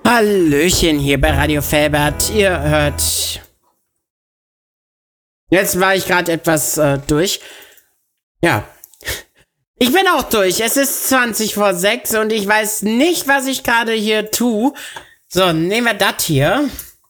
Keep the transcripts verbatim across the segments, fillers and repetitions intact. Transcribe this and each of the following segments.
Hallöchen hier bei Radio Felbert. Ihr hört... Jetzt war ich gerade etwas äh, durch. Ja. Ich bin auch durch. Es ist zwanzig vor sechs und ich weiß nicht, was ich gerade hier tue. So, nehmen wir das hier.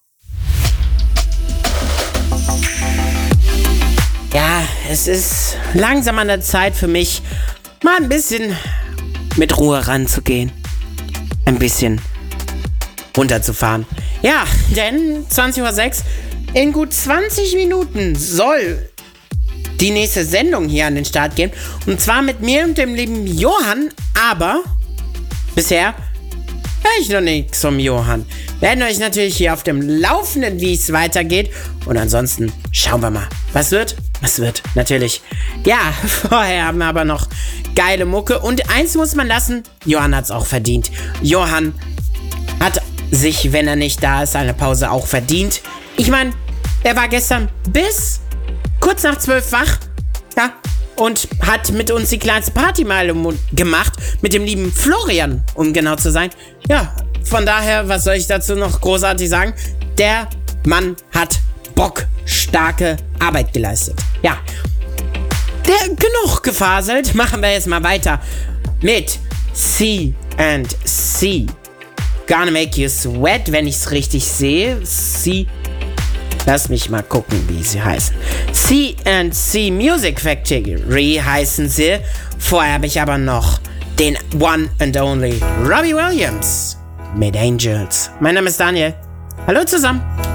Ja, es ist langsam an der Zeit für mich, mal ein bisschen mit Ruhe ranzugehen. Ein bisschen runterzufahren. Ja, denn zwanzig vor sechs, in gut zwanzig Minuten soll die nächste Sendung hier an den Start gehen. Und zwar mit mir und dem lieben Johann. Aber bisher höre ich noch nichts vom Johann. Werden euch natürlich hier auf dem Laufenden, wie es weitergeht. Und ansonsten schauen wir mal. Was wird? Was wird? Natürlich. Ja, vorher haben wir aber noch geile Mucke. Und eins muss man lassen, Johann hat es auch verdient. Johann hat sich, wenn er nicht da ist, eine Pause auch verdient. Ich meine, er war gestern bis kurz nach zwölf wach, ja, und hat mit uns die kleinste Party mal gemacht, mit dem lieben Florian, um genau zu sein. Ja, von daher, was soll ich dazu noch großartig sagen? Der Mann hat bockstarke Arbeit geleistet. Ja, der genug gefaselt, machen wir jetzt mal weiter mit C and C. Gonna Make You Sweat, wenn ich es richtig sehe. C. Lass mich mal gucken, wie sie heißen. C and C Music Factory heißen sie. Vorher habe ich aber noch den One and Only Robbie Williams mit Angels. Mein Name ist Daniel. Hallo zusammen.